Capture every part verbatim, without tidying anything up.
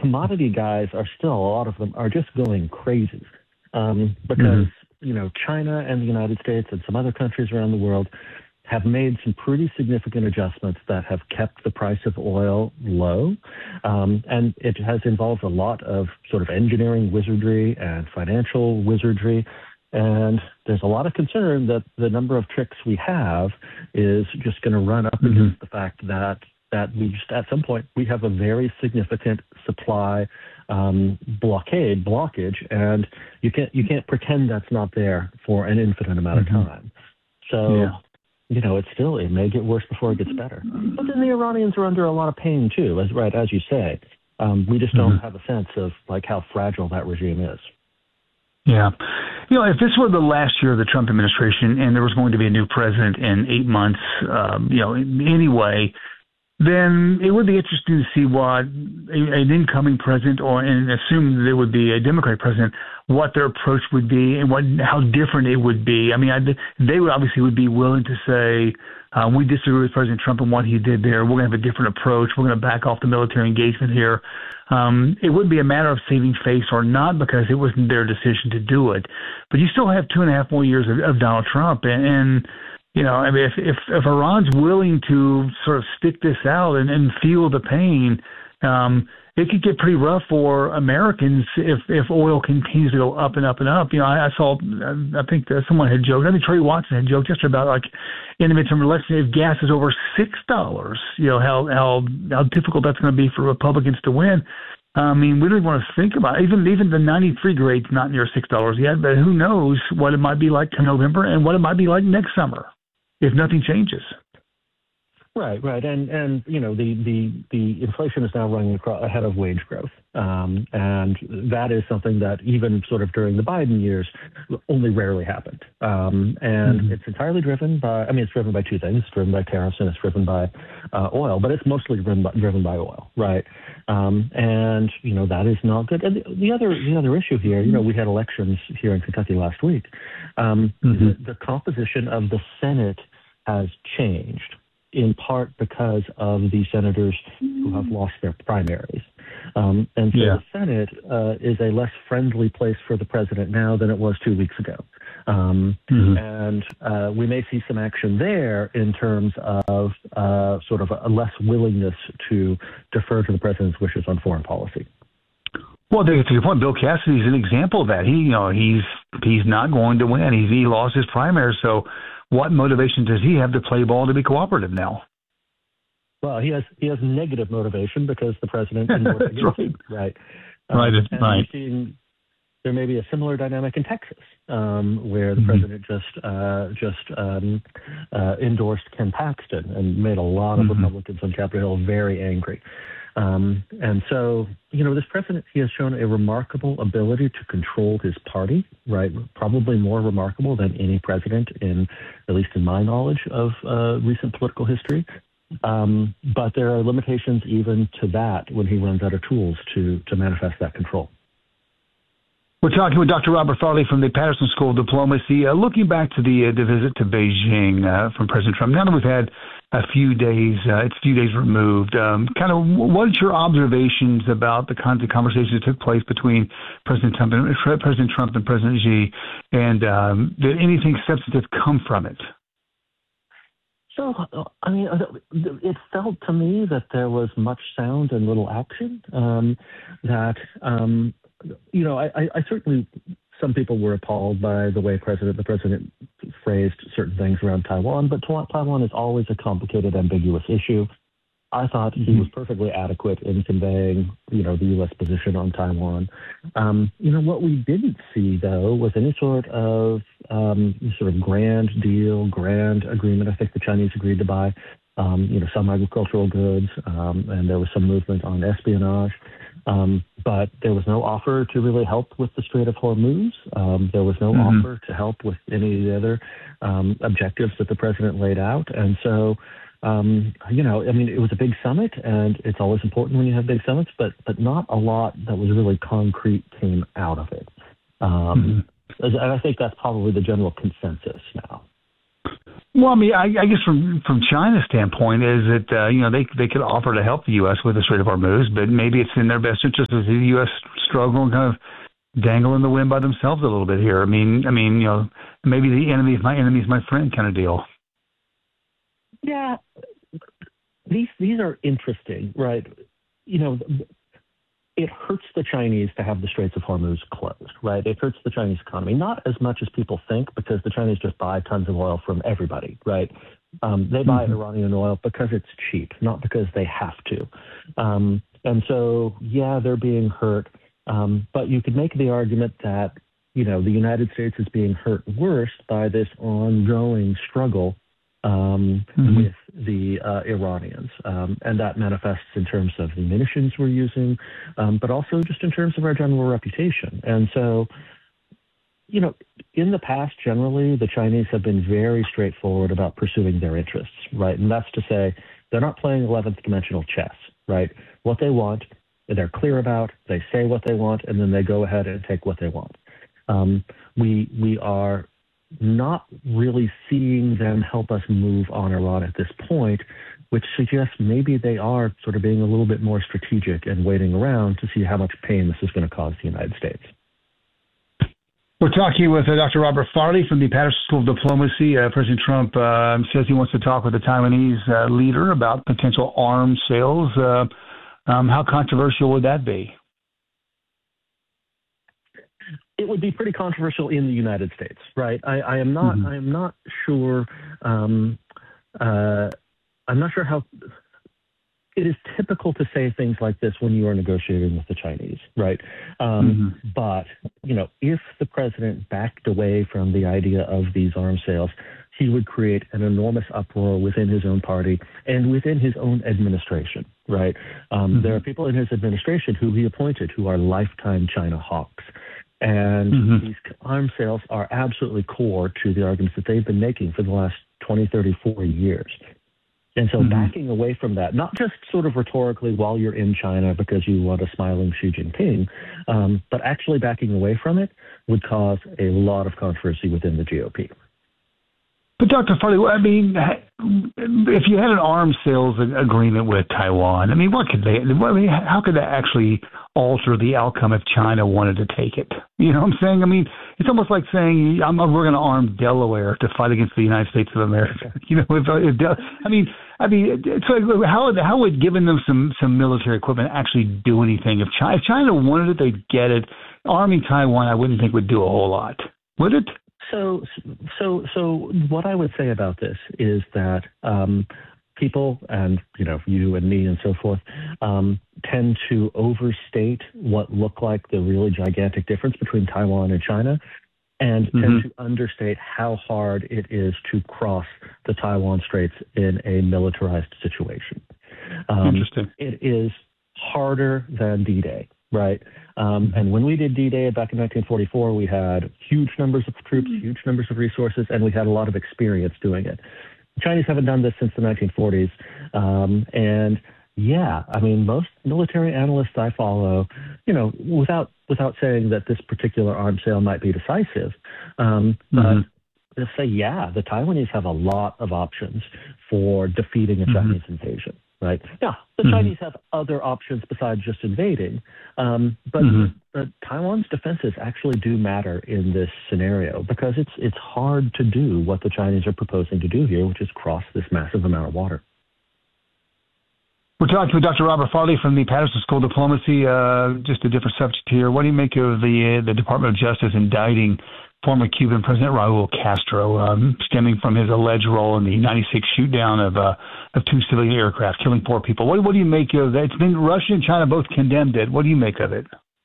commodity guys are still, a lot of them are just going crazy um, because, mm-hmm. you know, China and the United States and some other countries around the world have made some pretty significant adjustments that have kept the price of oil low. Um, and it has involved a lot of sort of engineering wizardry and financial wizardry. And there's a lot of concern that the number of tricks we have is just going to run up mm-hmm. against the fact that that we just, at some point, we have a very significant supply um, blockade, blockage, and you can't you can't pretend that's not there for an infinite amount mm-hmm. of time. So, yeah. you know, it's still, it may get worse before it gets better. But then the Iranians are under a lot of pain too, as right as you say. Um, we just don't mm-hmm. have a sense of like how fragile that regime is. Yeah. You know, if this were the last year of the Trump administration and there was going to be a new president in eight months, um, you know, anyway, then it would be interesting to see what an incoming president, or and assume there would be a Democratic president, what their approach would be and what how different it would be. I mean, I, they would obviously would be willing to say, uh, we disagree with President Trump and what he did there. We're going to have a different approach. We're going to back off the military engagement here. Um, it would be a matter of saving face or not, because it wasn't their decision to do it. But you still have two and a half more years of, of Donald Trump, and, and you know, I mean, if, if if Iran's willing to sort of stick this out and, and feel the pain, um, it could get pretty rough for Americans if, if oil continues to go up and up and up. You know, I, I saw, I think someone had joked, I think Trey Watson had joked yesterday about, like, in the midterm election, if gas is over six dollars, you know, how, how, how difficult that's going to be for Republicans to win. I mean, we don't even want to think about it. Even, even the ninety-three grade's not near six dollars yet, but who knows what it might be like in November and what it might be like next summer if nothing changes. Right, right, and and you know the the the inflation is now running across, ahead of wage growth, um, and that is something that even sort of during the Biden years only rarely happened, um, and mm-hmm. it's entirely driven by. I mean, it's driven by two things: it's driven by tariffs and it's driven by uh, oil, but it's mostly driven by, driven by oil, right? Um, and you know that is not good. And the, the other the other issue here, you know, we had elections here in Kentucky last week. Um, mm-hmm. the, the composition of the Senate has changed, in part because of the senators who have lost their primaries. Um, and so yeah. the Senate uh, is a less friendly place for the president now than it was two weeks ago. Um, mm-hmm. And uh, we may see some action there in terms of uh, sort of a less willingness to defer to the president's wishes on foreign policy. Well, to your point, Bill Cassidy is an example of that. He, you know, he's he's not going to win. He's, he lost his primary, so what motivation does he have to play ball to be cooperative now? Well, he has he has negative motivation because the president endorsed against him, right? Um, right, and right. Seeing, there may be a similar dynamic in Texas, um, where the mm-hmm. president just uh, just um, uh, endorsed Ken Paxton and made a lot of mm-hmm. Republicans on Capitol Hill very angry. Um, and so, you know, this president, he has shown a remarkable ability to control his party, right? Probably more remarkable than any president in, at least in my knowledge of uh, recent political history. Um, but there are limitations even to that when he runs out of tools to, to manifest that control. We're talking with Doctor Robert Farley from the Patterson School of Diplomacy, uh, looking back to the, uh, the visit to Beijing uh, from President Trump. Now that we've had a few days, uh, it's a few days removed, um, kind of what's your observations about the kinds of conversations that took place between President Trump and, President Trump and President Xi, and um, did anything substantive come from it? So, I mean, it felt to me that there was much sound and little action, um, that, um, you know, I, I certainly, some people were appalled by the way president, the president phrased certain things around Taiwan, but Taiwan is always a complicated, ambiguous issue. I thought mm-hmm. he was perfectly adequate in conveying, you know, the U S position on Taiwan. Um, you know, what we didn't see, though, was any sort of um, sort of grand deal, grand agreement. I think the Chinese agreed to buy, um, you know, some agricultural goods, um, and there was some movement on espionage. Um, but there was no offer to really help with the Strait of Hormuz. Um, there was no mm-hmm. offer to help with any of the other um, objectives that the president laid out. And so, um, you know, I mean, it was a big summit, and it's always important when you have big summits, but but not a lot that was really concrete came out of it. Um, mm-hmm. And I think that's probably the general consensus now. Well, I mean, I, I guess from from China's standpoint is that uh, you know they they could offer to help the U S with the Strait of Hormuz, but maybe it's in their best interest to see the U S struggle and kind of dangle in the wind by themselves a little bit here. I mean, I mean, you know, maybe the enemy is my enemy is my friend kind of deal. Yeah, these these are interesting, right? You know, it hurts the Chinese to have the Straits of Hormuz closed, right? It hurts the Chinese economy, not as much as people think, because the Chinese just buy tons of oil from everybody, right? Um, they buy mm-hmm. Iranian oil because it's cheap, not because they have to. Um, and so, yeah, they're being hurt. Um, but you could make the argument that, you know, the United States is being hurt worse by this ongoing struggle um, mm-hmm. with the uh, Iranians. Um, and that manifests in terms of the munitions we're using, um, but also just in terms of our general reputation. And so, you know, in the past, generally, the Chinese have been very straightforward about pursuing their interests, right? And that's to say, they're not playing eleventh dimensional chess, right? What they want, they're clear about, they say what they want, and then they go ahead and take what they want. Um, we we are not really seeing them help us move on Iran at this point, which suggests maybe they are sort of being a little bit more strategic and waiting around to see how much pain this is going to cause the United States. We're talking with uh, Doctor Robert Farley from the Patterson School of Diplomacy. Uh, President Trump uh, says he wants to talk with the Taiwanese uh, leader about potential arms sales. Uh, um, how controversial would that be? It would be pretty controversial in the United States, right? I, I am not. Mm-hmm. I am not sure. Um, uh, I'm not sure how. It is typical to say things like this when you are negotiating with the Chinese, right? Um, mm-hmm. But you know, if the president backed away from the idea of these arms sales, he would create an enormous uproar within his own party and within his own administration, right? Um, mm-hmm. There are people in his administration who he appointed who are lifetime China hawks. And mm-hmm. these arms sales are absolutely core to the arguments that they've been making for the last twenty, thirty, forty years. And so mm-hmm. backing away from that, not just sort of rhetorically while you're in China because you want a smiling Xi Jinping, um, but actually backing away from it would cause a lot of controversy within the G O P. But Doctor Farley, I mean, if you had an arms sales agreement with Taiwan, I mean, what could they? I mean, how could that actually alter the outcome if China wanted to take it? You know what I'm saying? I mean, it's almost like saying I'm, we're going to arm Delaware to fight against the United States of America. You know, if, if Del- I mean, I mean, so how how would giving them some some military equipment actually do anything? If China, if China wanted it, they'd get it. Arming Taiwan, I wouldn't think would do a whole lot, would it? So, so, so, what I would say about this is that um, people, and you know, you and me and so forth, um, tend to overstate what look like the really gigantic difference between Taiwan and China, and mm-hmm. tend to understate how hard it is to cross the Taiwan Straits in a militarized situation. Um, Interesting. It is harder than D-Day. Right. Um, and when we did D-Day back in nineteen forty-four, we had huge numbers of troops, huge numbers of resources, and we had a lot of experience doing it. The Chinese haven't done this since the nineteen forties. Um, and yeah, I mean, most military analysts I follow, you know, without without saying that this particular arms sale might be decisive, um, mm-hmm. but they'll say, yeah, the Taiwanese have a lot of options for defeating a mm-hmm. Chinese invasion. Right. Now, the mm-hmm. Chinese have other options besides just invading, um, but, mm-hmm. but Taiwan's defenses actually do matter in this scenario because it's it's hard to do what the Chinese are proposing to do here, which is cross this massive amount of water. We're talking with Doctor Robert Farley from the Patterson School of Diplomacy. Uh, just a different subject here. What do you make of the uh, the Department of Justice indicting former Cuban President Raul Castro, um, stemming from his alleged role in the ninety-six shoot down of uh, of two civilian aircraft, killing four people? What, what do you make of that? It's been Russia and China both condemned it. What do you make of it?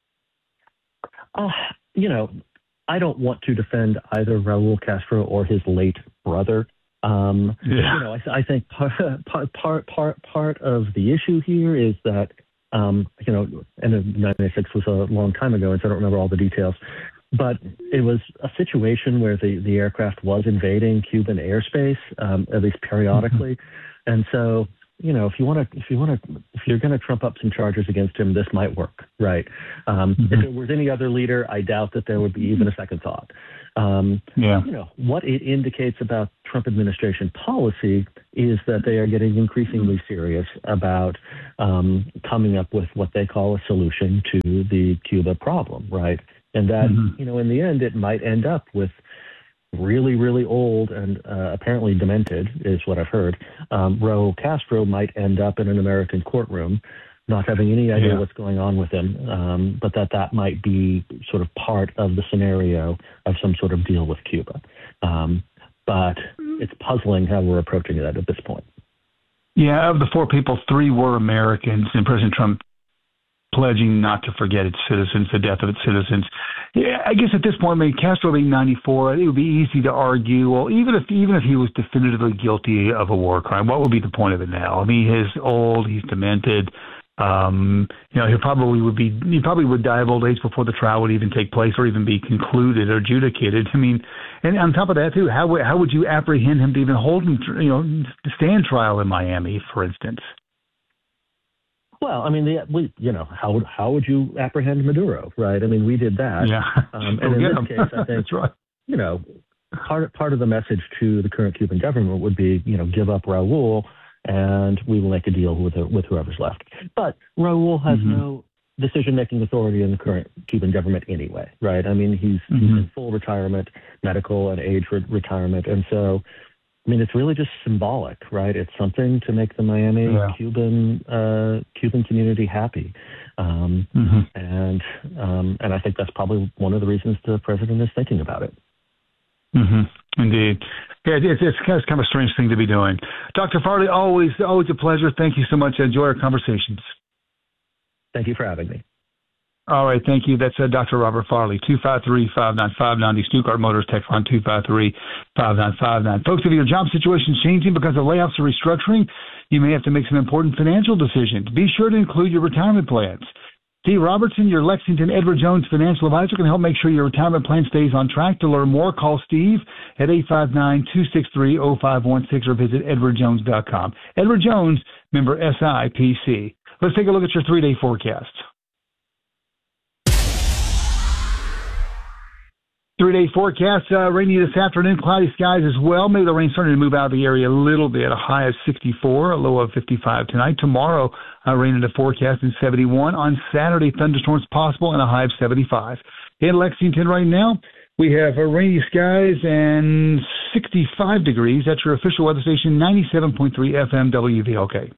Uh, you know, I don't want to defend either Raul Castro or his late brother. Um, yeah. You know, I, I think part, part part part part of the issue here is that um, you know, and ninety-six was a long time ago, and so I don't remember all the details. But it was a situation where the, the aircraft was invading Cuban airspace, um, at least periodically. Mm-hmm. And so you know, if you want to, if you want to, if you're going to trump up some charges against him, this might work, right? Um, mm-hmm. If it was any other leader, I doubt that there would be even a second thought. Um, yeah. You know, what it indicates about Trump administration policy is that they are getting increasingly serious about um, coming up with what they call a solution to the Cuba problem, right? And that, mm-hmm. you know, in the end, it might end up with really, really old and uh, apparently demented, is what I've heard. Um, Raul Castro might end up in an American courtroom, not having any idea yeah. what's going on with him, um, but that that might be sort of part of the scenario of some sort of deal with Cuba. Um, but it's puzzling how we're approaching that at this point. Yeah, of the four people, three were Americans, and President Trump pledging not to forget its citizens, the death of its citizens. Yeah, I guess at this point, I mean, Castro being ninety-four, it would be easy to argue, well, even if even if he was definitively guilty of a war crime, what would be the point of it now? I mean, he's old, he's demented. Um, you know, he probably would be, he probably would die of old age before the trial would even take place or even be concluded or adjudicated. I mean, and on top of that too, how would, how would you apprehend him to even hold him, you know, to stand trial in Miami, for instance? Well, I mean, the, we, you know, how would how would you apprehend Maduro, right? I mean, we did that. Yeah. Um, and in this him. case, I think, That's right. you know, part part of the message to the current Cuban government would be, you know, give up Raul, and we will make a deal with with whoever's left. But Raul has mm-hmm. no decision-making authority in the current Cuban government anyway, right? I mean, he's, mm-hmm. he's in full retirement, medical and age re- retirement, and so. I mean, it's really just symbolic, right? It's something to make the Miami yeah. Cuban uh, Cuban community happy, um, mm-hmm. and um, and I think that's probably one of the reasons the president is thinking about it. Mm-hmm. Indeed, yeah, it's, it's kind of a strange thing to be doing. Doctor Farley, always always a pleasure. Thank you so much. I enjoy our conversations. Thank you for having me. All right, thank you. That's uh, Doctor Robert Farley, two five three, five nine five nine, the Stuttgart Motors text line two five three, five nine five nine. Folks, if your job situation is changing because of layoffs or restructuring, you may have to make some important financial decisions. Be sure to include your retirement plans. Steve Robertson, your Lexington Edward Jones financial advisor, can help make sure your retirement plan stays on track. To learn more, call Steve at eight five nine, two six three, zero five one six or visit edward jones dot com. Edward Jones, member S I P C. Let's take a look at your three-day forecast. Three-day forecast, uh, rainy this afternoon, cloudy skies as well. Maybe the rain starting to move out of the area a little bit. A high of sixty-four, a low of fifty-five tonight. Tomorrow, uh, rain in the forecast in seventy-one. On Saturday, thunderstorms possible and a high of seventy-five. In Lexington right now, we have uh, rainy skies and sixty-five degrees. That's your official weather station, ninety-seven point three F M W V L K.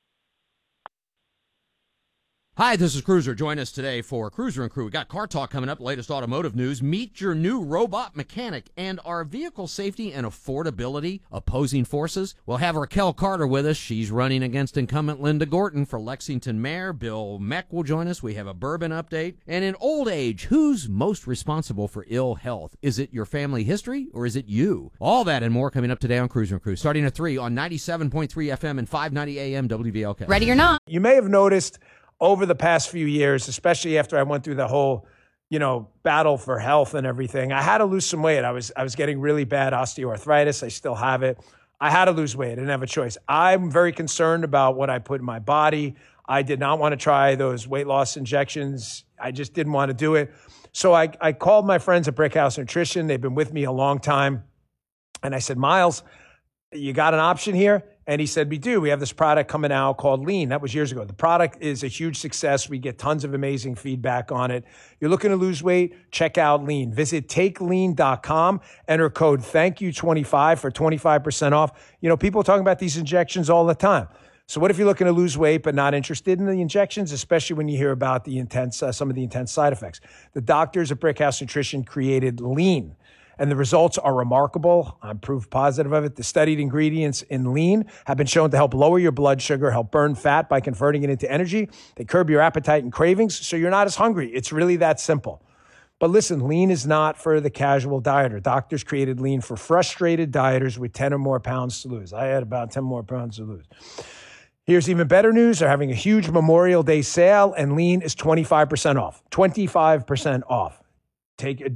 Hi, this is Cruiser. Join us today for Cruiser and Crew. We got Car Talk coming up, latest automotive news. Meet your new robot mechanic. And our vehicle safety and affordability opposing forces? We'll have Raquel Carter with us. She's running against incumbent Linda Gorton for Lexington Mayor. Bill Meck will join us. We have a bourbon update. And in old age, who's most responsible for ill health? Is it your family history or is it you? All that and more coming up today on Cruiser and Crew, starting at three on ninety-seven point three F M and five ninety A M W V L K. Ready or not? You may have noticed over the past few years, especially after I went through the whole, you know, battle for health and everything, I had to lose some weight. I was I was getting really bad osteoarthritis. I still have it. I had to lose weight. I didn't have a choice. I'm very concerned about what I put in my body. I did not want to try those weight loss injections. I just didn't want to do it. So I, I called my friends at Brickhouse Nutrition. They've been with me a long time. And I said, Miles, you got an option here? And he said, we do. We have this product coming out called Lean. That was years ago. The product is a huge success. We get tons of amazing feedback on it. You're looking to lose weight? Check out Lean. Visit take lean dot com. Enter code thank you twenty-five for twenty-five percent off. You know, people are talking about these injections all the time. So what if you're looking to lose weight but not interested in the injections, especially when you hear about the intense, uh, some of the intense side effects? The doctors at Brickhouse Nutrition created Lean. And the results are remarkable. I'm proof positive of it. The studied ingredients in Lean have been shown to help lower your blood sugar, help burn fat by converting it into energy. They curb your appetite and cravings, so you're not as hungry. It's really that simple. But listen, Lean is not for the casual dieter. Doctors created Lean for frustrated dieters with ten or more pounds to lose. I had about ten more pounds to lose. Here's even better news. They're having a huge Memorial Day sale, and Lean is twenty-five percent off. twenty-five percent off. Take just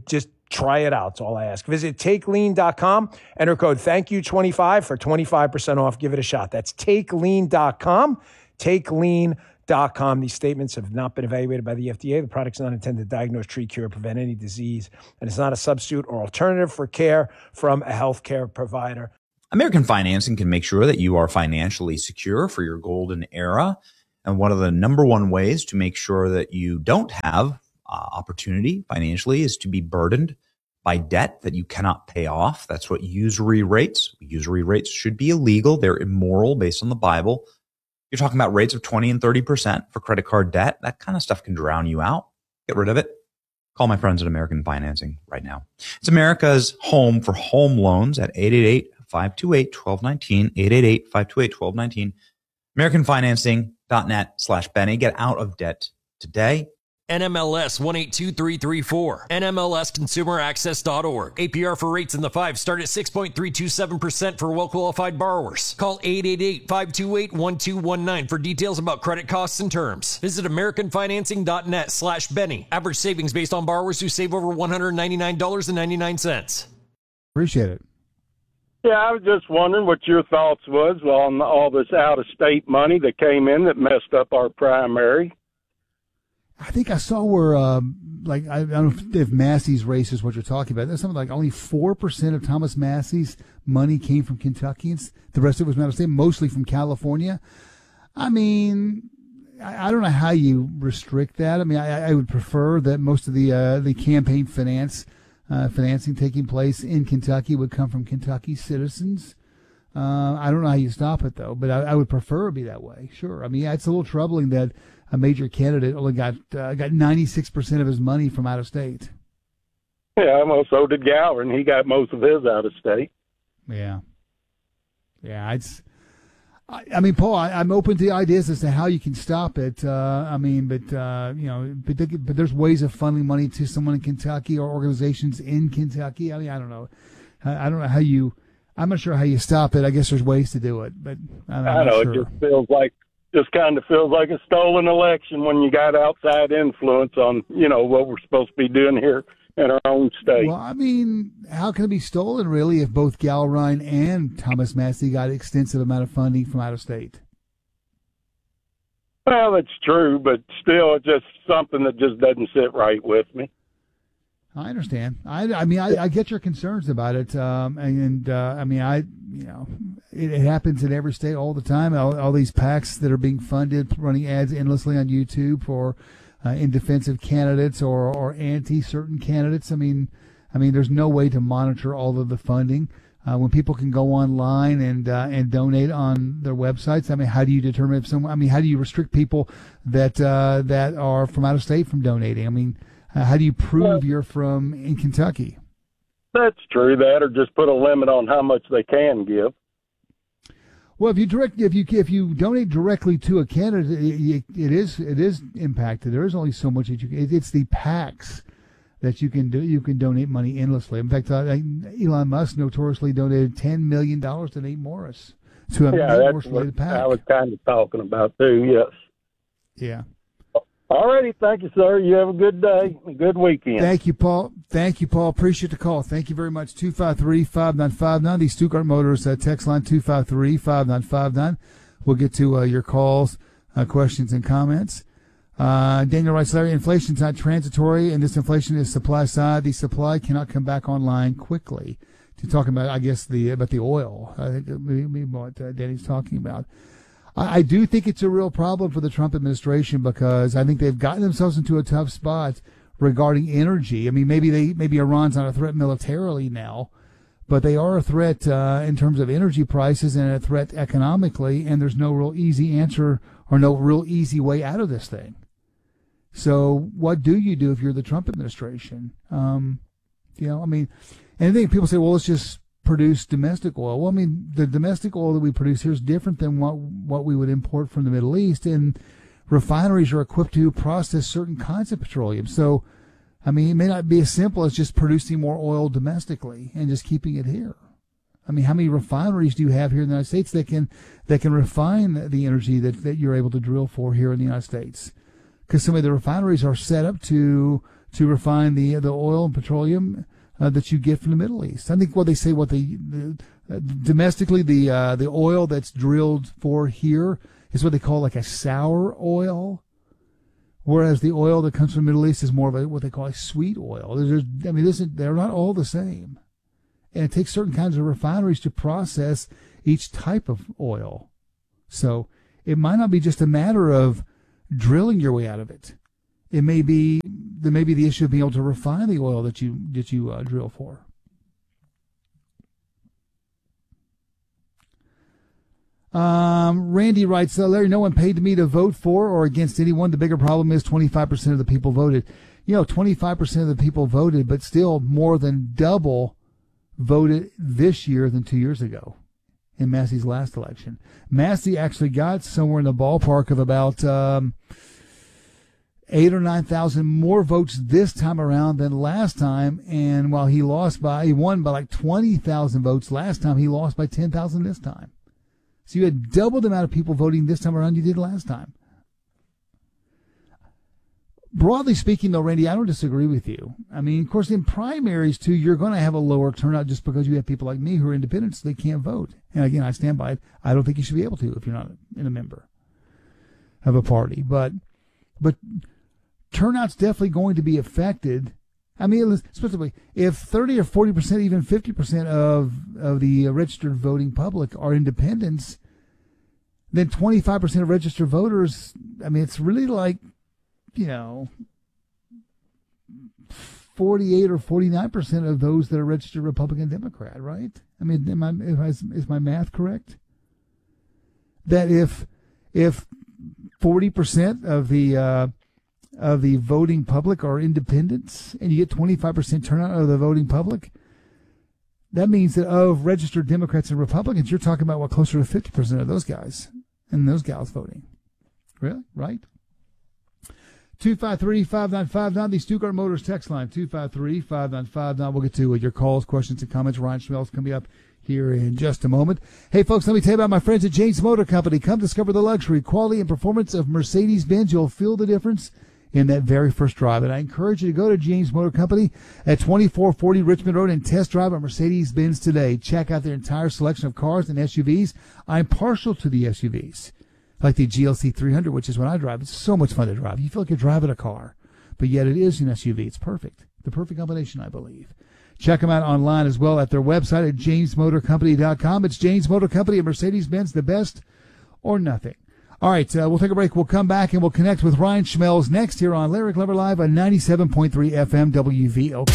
Try it out. That's all I ask. Visit take lean dot com. Enter code thank you twenty-five for twenty-five percent off. Give it a shot. That's take lean dot com. take lean dot com. These statements have not been evaluated by the F D A. The product's not intended to diagnose, treat, cure, or prevent any disease, and it's not a substitute or alternative for care from a healthcare provider. American Financing can make sure that you are financially secure for your golden era. And one of the number one ways to make sure that you don't have uh, opportunity financially is to be burdened by debt that you cannot pay off. That's what usury rates. Usury rates should be illegal. They're immoral based on the Bible. You're talking about rates of twenty and thirty percent for credit card debt. That kind of stuff can drown you out. Get rid of it. Call my friends at American Financing right now. It's America's home for home loans at eight eight eight, five two eight, one two one nine, eight eight eight, five two eight, one two one nine. American Financing dot net slash Benny. Get out of debt today. N M L S one eight two three three four. N M L S consumer access dot org. A P R for rates in the five start at six point three two seven percent for well-qualified borrowers. Call eight eight eight, five two eight, one two one nine for details about credit costs and terms. Visit American Financing dot net slash Benny. Average savings based on borrowers who save over one hundred ninety-nine dollars and ninety-nine cents. Appreciate it. Yeah, I was just wondering what your thoughts was on all this out-of-state money that came in that messed up our primary. I think I saw where, um, like, I, I don't know if Massey's race is what you're talking about. There's something like only four percent of Thomas Massey's money came from Kentuckians. The rest of it was out of state, mostly from California. I mean, I, I don't know how you restrict that. I mean, I, I would prefer that most of the uh, the campaign finance uh, financing taking place in Kentucky would come from Kentucky citizens. Uh, I don't know how you stop it, though, but I, I would prefer it be that way. Sure. I mean, yeah, it's a little troubling that a major candidate only got uh, got ninety-six percent of his money from out of state. Yeah, well, so did Gower, he got most of his out of state. Yeah. Yeah, it's. I, I mean, Paul, I, I'm open to ideas as to how you can stop it. Uh, I mean, but, uh, you know, but, but there's ways of funneling money to someone in Kentucky or organizations in Kentucky. I mean, I don't know. I, I don't know how you. I'm not sure how you stop it. I guess there's ways to do it, but I'm I know, not sure. It just feels like. Just kind of feels like a stolen election when you got outside influence on, you know, what we're supposed to be doing here in our own state. Well, I mean, how can it be stolen, really, if both Gallrein and Thomas Massey got extensive amount of funding from out of state? Well, it's true, but still, it's just something that just doesn't sit right with me. I understand. I, I mean, I, I get your concerns about it, um, and uh, I mean, I, you know, it, it happens in every state all the time. All, all these PACs that are being funded, running ads endlessly on YouTube for uh, in defense of candidates or, or anti certain candidates. I mean, I mean, there's no way to monitor all of the funding. Uh, when people can go online and uh, and donate on their websites, I mean, how do you determine if someone? I mean, how do you restrict people that uh, that are from out of state from donating? I mean. Uh, how do you prove well, you're from in Kentucky? That's true. That or just put a limit on how much they can give. Well, if you direct, if you if you donate directly to a candidate, it, it is it is impacted. There is only so much that you. It, it's the PACs that you can do. You can donate money endlessly. In fact, uh, Elon Musk notoriously donated ten million dollars to Nate Morris to a yeah, Nate Morris-related PAC. I was kind of talking about too. Yes. Yeah. All righty. Thank you, sir. You have a good day, a good weekend. Thank you, Paul. Thank you, Paul. Appreciate the call. Thank you very much. two five three, five nine five nine. The Stuttgart Motors uh, text line, two five three, five nine five nine. We'll get to uh, your calls, uh, questions, and comments. Uh, Daniel writes, Larry, inflation is not transitory, and this inflation is supply side. The supply cannot come back online quickly. To talking about, I guess, the about the oil. I think maybe what uh, Danny's talking about. I do think it's a real problem for the Trump administration because I think they've gotten themselves into a tough spot regarding energy. I mean, maybe they maybe Iran's not a threat militarily now, but they are a threat uh, in terms of energy prices and a threat economically, and there's no real easy answer or no real easy way out of this thing. So what do you do if you're the Trump administration? Um, you know, I mean, and I think people say, well, let's just produce domestic oil. Well, I mean, the domestic oil that we produce here is different than what what we would import from the Middle East, and refineries are equipped to process certain kinds of petroleum. So, I mean, it may not be as simple as just producing more oil domestically and just keeping it here. I mean, how many refineries do you have here in the United States that can that can refine the energy that, that you're able to drill for here in the United States? Because some of the refineries are set up to to refine the the oil and petroleum uh, that you get from the Middle East. I think what they say, what the, the uh, domestically the uh, the oil that's drilled for here is what they call like a sour oil, whereas the oil that comes from the Middle East is more of a, what they call a sweet oil. There's, I mean, this is, they're not all the same, and it takes certain kinds of refineries to process each type of oil. So it might not be just a matter of drilling your way out of it. It may be there may be the issue of being able to refine the oil that you that you uh, drill for. Um, Randy writes, uh, Larry, no one paid me to vote for or against anyone. The bigger problem is twenty-five percent of the people voted. You know, twenty-five percent of the people voted, but still more than double voted this year than two years ago in Massey's last election. Massey actually got somewhere in the ballpark of about um, eight or nine thousand more votes this time around than last time. And while he lost by, he won by like twenty thousand votes last time, he lost by ten thousand this time. So you had double the amount of people voting this time around you did last time. Broadly speaking, though, Randy, I don't disagree with you. I mean, of course, in primaries, too, you're going to have a lower turnout just because you have people like me who are independent, so they can't vote. And again, I stand by it. I don't think you should be able to if you're not a member of a party. But but turnout's definitely going to be affected. I mean, specifically, if thirty or forty percent, even fifty percent of, of the registered voting public are independents, then twenty-five percent of registered voters, I mean, it's really like, you know, forty-eight or forty-nine percent of those that are registered Republican Democrat, right? I mean, am I, am I, is my math correct? That if if forty percent of the uh, of the voting public are independents, and you get twenty-five percent turnout of the voting public, that means that of registered Democrats and Republicans, you're talking about what, closer to fifty percent of those guys and those gals voting. Really? Right? two five three, five nine five nine, the Stuttgart Motors text line, two five three, five nine five nine. We'll get to your calls, questions, and comments. Ryan Schmelz coming up here in just a moment. Hey, folks, let me tell you about my friends at James Motor Company. Come discover the luxury, quality, and performance of Mercedes-Benz. You'll feel the difference in that very first drive. And I encourage you to go to James Motor Company at twenty-four forty Richmond Road and test drive a Mercedes-Benz today. Check out their entire selection of cars and S U Vs. I'm partial to the S U Vs, like the G L C three hundred, which is what I drive. It's so much fun to drive. You feel like you're driving a car, but yet it is an S U V. It's perfect. The perfect combination, I believe. Check them out online as well at their website at james motor company dot com. It's James Motor Company and Mercedes-Benz, the best or nothing. All right, uh, we'll take a break. We'll come back and we'll connect with Ryan Schmelz next here on Larry Glover Live on ninety-seven point three F M W V L K.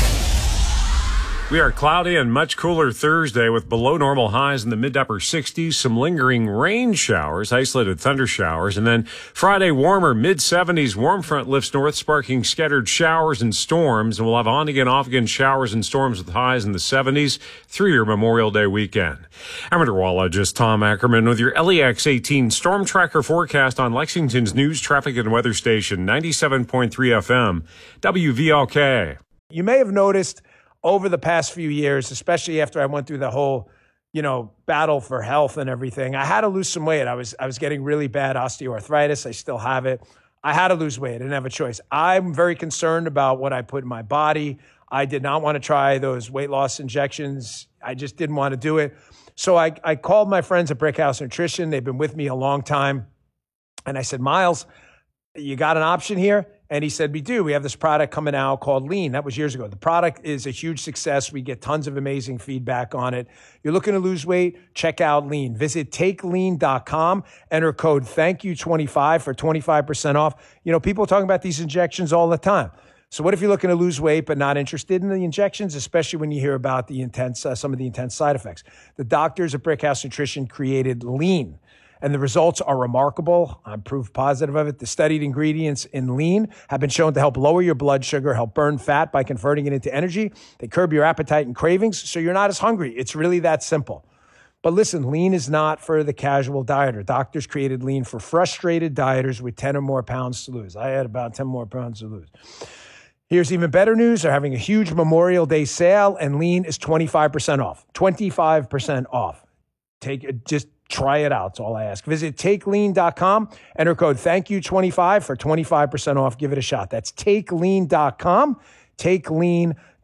We are cloudy and much cooler Thursday with below normal highs in the mid to upper sixties, some lingering rain showers, isolated thunder showers, and then Friday warmer mid seventies. Warm front lifts north, sparking scattered showers and storms, and we'll have on again, off again showers and storms with highs in the seventies through your Memorial Day weekend. I'm meteorologist Tom Ackerman with your L E X eighteen Storm Tracker forecast on Lexington's news, traffic, and weather station, ninety-seven point three F M W V L K. You may have noticed over the past few years, especially after I went through the whole, you know, battle for health and everything, I had to lose some weight. I was I was getting really bad osteoarthritis. I still have it. I had to lose weight. I didn't have a choice. I'm very concerned about what I put in my body. I did not want to try those weight loss injections. I just didn't want to do it. So I, I called my friends at Brickhouse Nutrition. They've been with me a long time. And I said, Miles, you got an option here? And he said, we do. We have this product coming out called Lean. That was years ago. The product is a huge success. We get tons of amazing feedback on it. You're looking to lose weight? Check out Lean. Visit take lean dot com. Enter code thank you twenty-five for twenty-five percent off. You know, people are talking about these injections all the time. So what if you're looking to lose weight but not interested in the injections, especially when you hear about the intense, uh, some of the intense side effects? The doctors at Brickhouse Nutrition created Lean, and the results are remarkable. I'm proof positive of it. The studied ingredients in Lean have been shown to help lower your blood sugar, help burn fat by converting it into energy. They curb your appetite and cravings, so you're not as hungry. It's really that simple. But listen, Lean is not for the casual dieter. Doctors created Lean for frustrated dieters with ten or more pounds to lose. I had about ten more pounds to lose. Here's even better news. They're having a huge Memorial Day sale, and Lean is twenty-five percent off. twenty-five percent off. Take it, just try it out. That's all I ask. Visit take lean dot com. Enter code thank you twenty-five for twenty-five percent off. Give it a shot. That's take lean dot com. take lean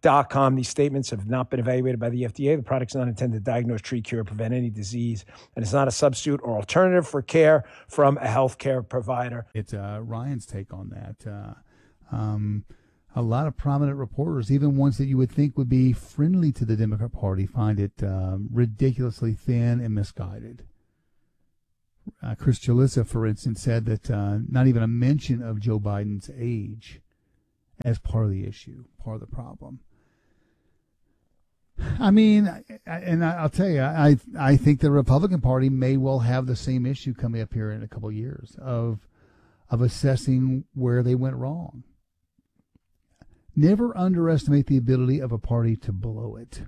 dot com. These statements have not been evaluated by the F D A. The product's not intended to diagnose, treat, cure, or prevent any disease, and it's not a substitute or alternative for care from a healthcare provider. It's uh, Ryan's take on that. Uh, um, a lot of prominent reporters, even ones that you would think would be friendly to the Democrat Party, find it uh, ridiculously thin and misguided. Uh, Chris Chalissa, for instance, said that uh, not even a mention of Joe Biden's age as part of the issue, part of the problem. I mean, and I'll tell you, I I think the Republican Party may well have the same issue coming up here in a couple of years of of assessing where they went wrong. Never underestimate the ability of a party to blow it.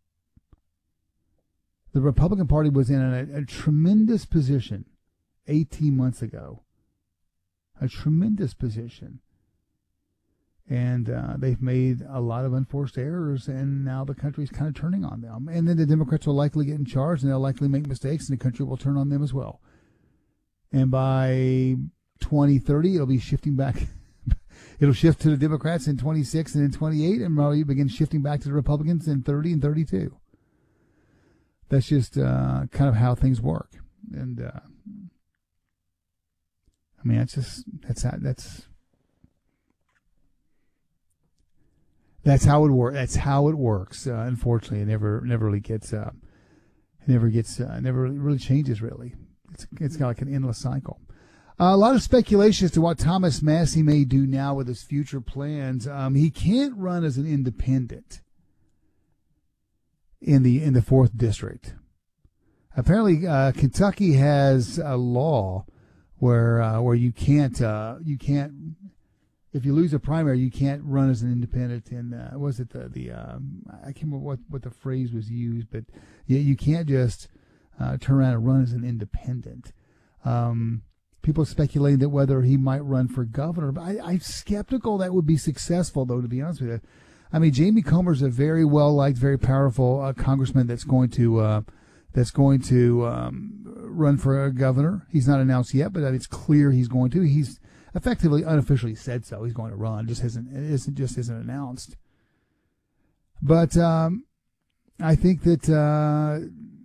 The Republican Party was in a, a tremendous position eighteen months ago. A tremendous position. And uh, they've made a lot of unforced errors, and now the country's kind of turning on them. And then the Democrats will likely get in charge, and they'll likely make mistakes, and the country will turn on them as well. And by twenty thirty, it'll be shifting back. It'll shift to the Democrats in twenty-six and in twenty-eight, and probably begin shifting back to the Republicans in thirty and thirty-two. That's just uh, kind of how things work. And, uh, I mean, that's just, that's how, that's, That's how it works. That's how it works. Uh, unfortunately, it never, never really gets, uh, it never gets, uh, never really, really changes. Really, it's it's got like an endless cycle. Uh, a lot of speculation as to what Thomas Massie may do now with his future plans. Um, he can't run as an independent in the in the fourth district. Apparently, uh, Kentucky has a law where uh, where you can't uh, you can't. If you lose a primary, you can't run as an independent. And uh, was it the the um, I can't remember what, what the phrase was used, but yeah, you can't just uh, turn around and run as an independent. Um, people speculating that whether he might run for governor, but I, I'm skeptical that would be successful, though. To be honest with you, I mean, Jamie Comer's a very well liked, very powerful uh, congressman that's going to uh, that's going to um, run for a governor. He's not announced yet, but it's clear he's going to. He's effectively unofficially said so. He's going to run. Just isn't it isn't just isn't announced. But um, I think that uh,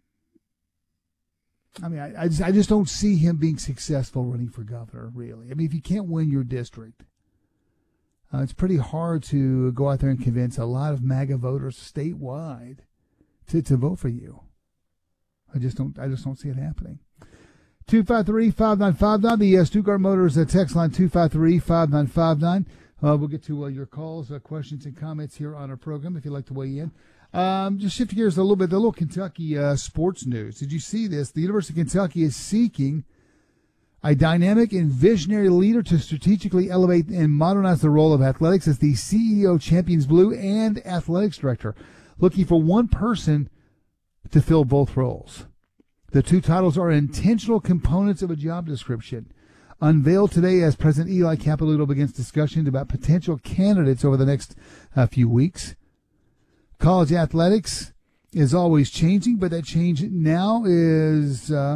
I mean I, I just I just don't see him being successful running for governor. Really, I mean, if you can't win your district, uh, it's pretty hard to go out there and convince a lot of MAGA voters statewide to to vote for you. I just don't I just don't see it happening. two five three, five nine five nine, the uh, Stuttgart Motors uh, text line two five three, five nine five nine. Uh, we'll get to uh, your calls, uh, questions, and comments here on our program if you'd like to weigh in. Um, just shift gears a little bit, the little Kentucky uh, sports news. Did you see this? The University of Kentucky is seeking a dynamic and visionary leader to strategically elevate and modernize the role of athletics as the C E O, Champions Blue, and athletics director, looking for one person to fill both roles. The two titles are intentional components of a job description. Unveiled today as President Eli Capilouto begins discussions about potential candidates over the next uh, few weeks. College athletics is always changing, but that change now is uh,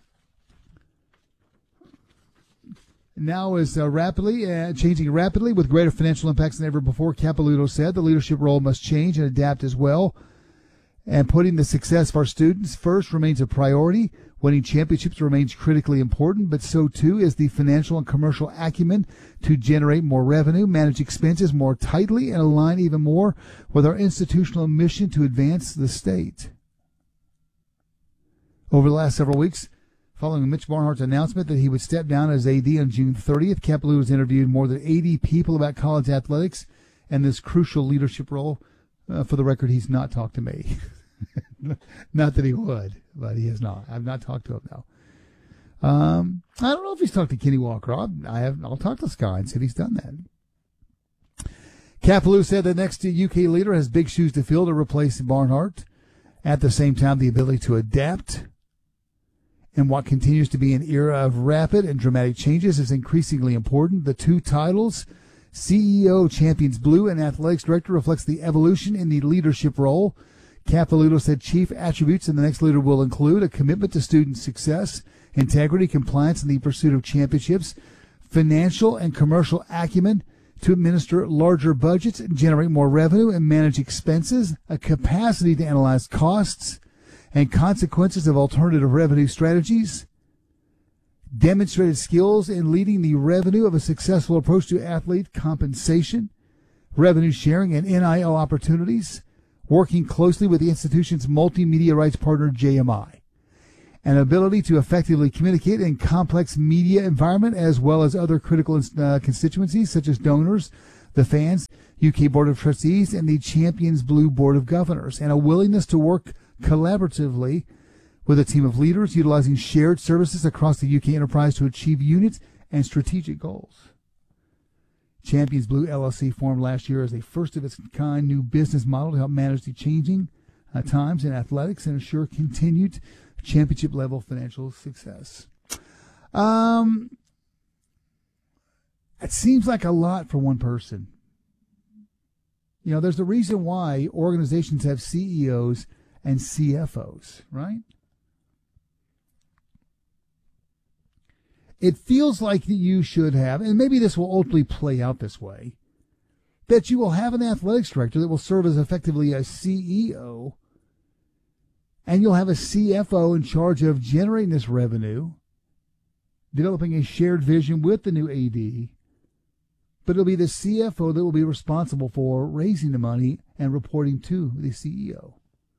now is uh, rapidly uh, changing rapidly with greater financial impacts than ever before. Capilouto said the leadership role must change and adapt as well. And putting the success of our students first remains a priority. Winning championships remains critically important, but so too is the financial and commercial acumen to generate more revenue, manage expenses more tightly, and align even more with our institutional mission to advance the state. Over the last several weeks, following Mitch Barnhart's announcement that he would step down as A D on June thirtieth, Capilouto has interviewed more than eighty people about college athletics and this crucial leadership role. Uh, for the record, he's not talked to me. Not that he would, but he has not. I've not talked to him now. Um, I don't know if he's talked to Kenny Walker. I'll, I have, I'll talk to Scott and see if he's done that. Capilouto said the next U K leader has big shoes to fill to replace Barnhart. At the same time, the ability to adapt in what continues to be an era of rapid and dramatic changes is increasingly important. The two titles, C E O, Champions Blue, and Athletics Director, reflects the evolution in the leadership role. Capilouto said chief attributes in the next leader will include a commitment to student success, integrity, compliance, and the pursuit of championships, financial and commercial acumen, to administer larger budgets, generate more revenue, and manage expenses, a capacity to analyze costs and consequences of alternative revenue strategies, demonstrated skills in leading the revenue of a successful approach to athlete compensation, revenue sharing, and N I L opportunities, working closely with the institution's multimedia rights partner, J M I. An ability to effectively communicate in complex media environment as well as other critical uh, constituencies such as donors, the fans, U K Board of Trustees, and the Champions Blue Board of Governors, and a willingness to work collaboratively with a team of leaders utilizing shared services across the U K enterprise to achieve unit and strategic goals. Champions Blue L L C formed last year as a first-of-its-kind new business model to help manage the changing uh, times in athletics and ensure continued championship-level financial success. Um, it seems like a lot for one person. You know, there's a reason why organizations have C E Os and C F Os, right? It feels like you should have, and maybe this will ultimately play out this way, that you will have an athletics director that will serve as effectively a C E O, and you'll have a C F O in charge of generating this revenue, developing a shared vision with the new A D, but it'll be the C F O that will be responsible for raising the money and reporting to the C E O.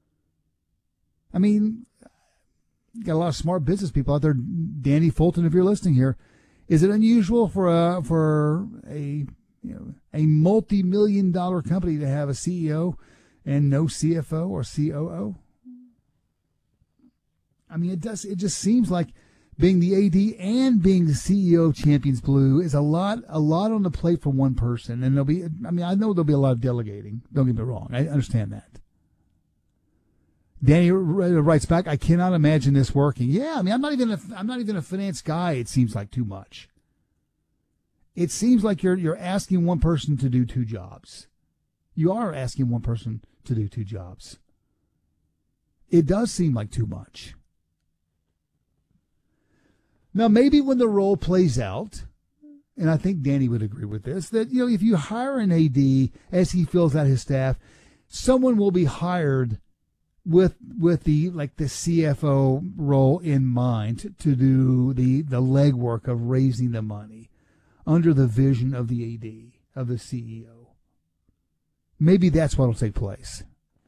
I mean, you got a lot of smart business people out there. Danny Fulton, if you're listening here, is it unusual for a for a you know a multi-million dollar company to have a C E O and no C F O or C O O? I mean, it does. It just seems like being the A D and being the C E O of Champions Blue is a lot, a lot on the plate for one person. And there'll be, I mean, I know there'll be a lot of delegating. Don't get me wrong. I understand that. Danny writes back, I cannot imagine this working. Yeah, I mean, I'm not even a, I'm not even a finance guy. It seems like too much. It seems like you're you're asking one person to do two jobs. You are asking one person to do two jobs. It does seem like too much. Now, maybe when the role plays out, and I think Danny would agree with this, that, you know, if you hire an A D as he fills out his staff, someone will be hired with with the like the C F O role in mind to, to do the the legwork of raising the money under the vision of the A D, of the C E O. Maybe that's what will take place.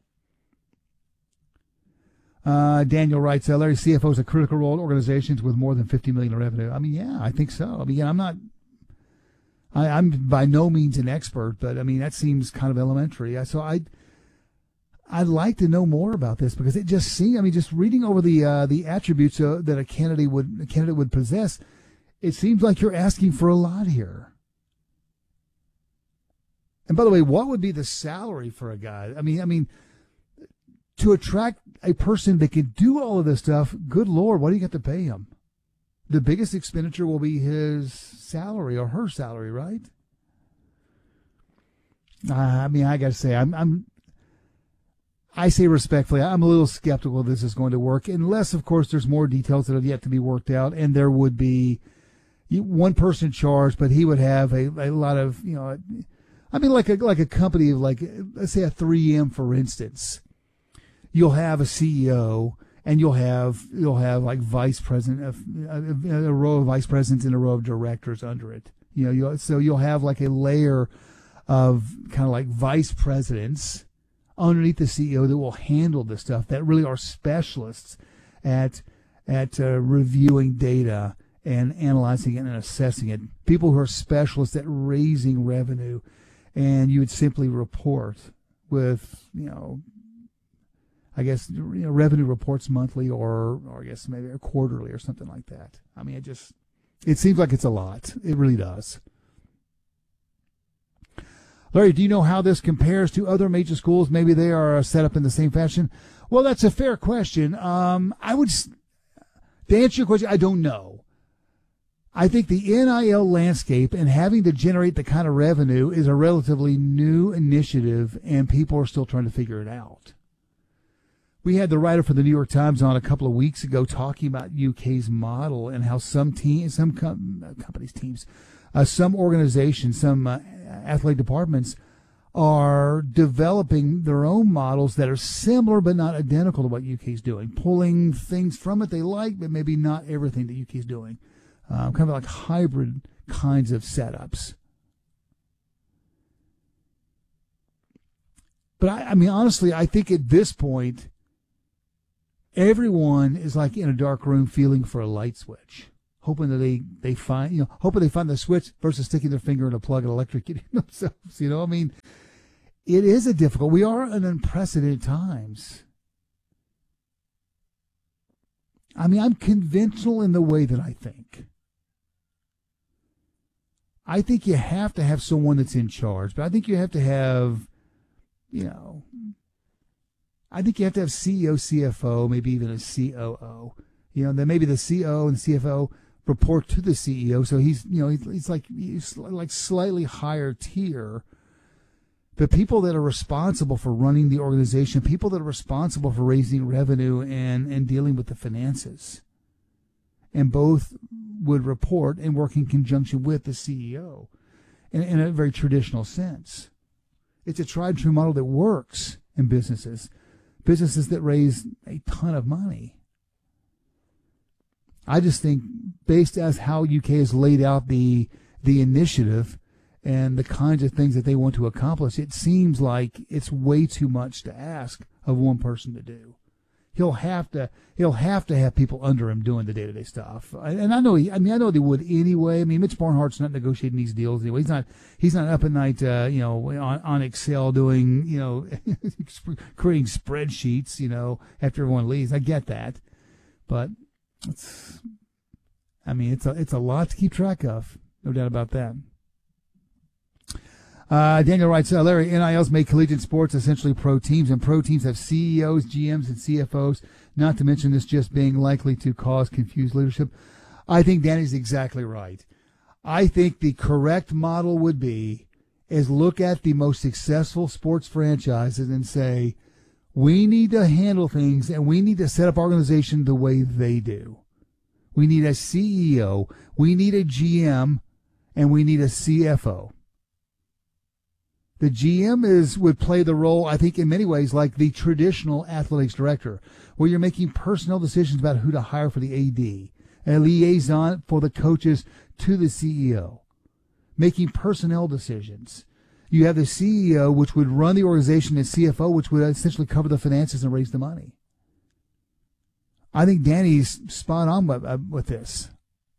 Uh, Daniel writes, uh, Larry, C F O is a critical role in organizations with more than fifty million dollars in revenue. I mean, yeah, I think so. I mean, I'm not, I, I'm by no means an expert, but I mean, that seems kind of elementary. So I, I'd like to know more about this because it just seems, I mean, just reading over the, uh, the attributes uh, that a candidate would, a candidate would possess, it seems like you're asking for a lot here. And by the way, what would be the salary for a guy? I mean, I mean, to attract a person that can do all of this stuff, good Lord, what do you got to pay him? The biggest expenditure will be his salary or her salary, right? Uh, I mean, I got to say, I'm, I'm, I say respectfully, I'm a little skeptical this is going to work, unless, of course, there's more details that have yet to be worked out, and there would be one person charged, but he would have a, a lot of, you know, I mean, like a like a company of like, let's say a three M, for instance. You'll have a C E O, and you'll have you'll have like vice president, of, a, a row of vice presidents and a row of directors under it. You know, you'll, so you'll have like a layer of kind of like vice presidents underneath the C E O that will handle this stuff, that really are specialists at at uh, reviewing data and analyzing it and assessing it. People who are specialists at raising revenue, and you would simply report with, you know, I guess, you know, revenue reports monthly or, or I guess maybe a quarterly or something like that. I mean, it just, it seems like it's a lot. It really does. Larry, do you know how this compares to other major schools? Maybe they are set up in the same fashion. Well, that's a fair question. Um, I would, to answer your question, I don't know. I think the N I L landscape and having to generate the kind of revenue is a relatively new initiative, and people are still trying to figure it out. We had the writer for the New York Times on a couple of weeks ago talking about U K's model and how some teams, some com- companies, teams, uh, some organizations, some uh, athletic departments are developing their own models that are similar but not identical to what U K is doing, pulling things from it they like, but maybe not everything that U K is doing. Um, kind of like hybrid kinds of setups. But I, I mean, honestly, I think at this point, everyone is like in a dark room feeling for a light switch, hoping that they, they find, you know, hoping they find the switch versus sticking their finger in a plug and electrocuting themselves. You know, I mean, it is a difficult, we are in unprecedented times. I mean, I'm conventional in the way that I think. I think you have to have someone that's in charge, but I think you have to have, you know, I think you have to have C E O, C F O, maybe even a C O O. You know, then maybe the C O O and C F O report to the C E O, so he's, you know, he's, he's like he's like slightly higher tier. The people that are responsible for running the organization, people that are responsible for raising revenue and, and dealing with the finances. And both would report and work in conjunction with the C E O in, in a very traditional sense. It's a tried and true model that works in businesses, businesses that raise a ton of money. I just think, based as how U K has laid out the the initiative and the kinds of things that they want to accomplish, it seems like it's way too much to ask of one person to do. He'll have to he'll have to have people under him doing the day-to-day stuff. And I know he, I mean I know they would anyway. I mean, Mitch Barnhart's not negotiating these deals anyway. He's not he's not up at night uh, you know, on, on Excel doing, you know, creating spreadsheets, you know, after everyone leaves. I get that. But it's I mean, it's a it's a lot to keep track of. No doubt about that. Uh, Daniel writes, uh, Larry, N I Ls make collegiate sports essentially pro teams, and pro teams have C E Os, G Ms, and C F Os, not to mention this just being likely to cause confused leadership. I think Danny's exactly right. I think the correct model would be is look at the most successful sports franchises and say, we need to handle things and we need to set up organization the way they do. We need a C E O, we need a G M, and we need a C F O. The G M is would play the role, I think, in many ways like the traditional athletics director, where you're making personnel decisions about who to hire for the A D, a liaison for the coaches to the C E O, making personnel decisions. You have the C E O, which would run the organization, and C F O, which would essentially cover the finances and raise the money. I think Danny's spot on with, uh, with this.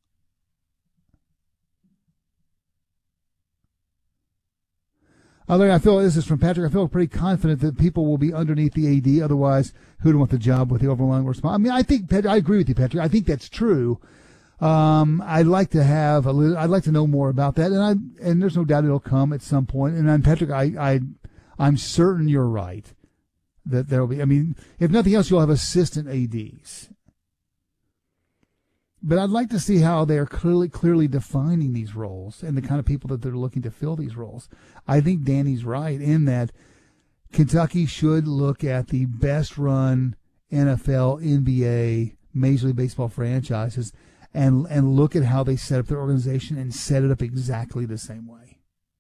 I feel, this is from Patrick, I feel pretty confident that people will be underneath the A D. Otherwise, who'd want the job with the overwhelming response? I mean, I think, I agree with you, Patrick. I think that's true. Um, I'd like to have a little, I'd like to know more about that. And I, and there's no doubt it'll come at some point. And then, Patrick, I, I, I'm certain you're right that there'll be, I mean, if nothing else, you'll have assistant A Ds. But I'd like to see how they're clearly clearly defining these roles and the kind of people that they're looking to fill these roles. I think Danny's right in that Kentucky should look at the best run N F L, N B A, Major League Baseball franchises and and look at how they set up their organization and set it up exactly the same way.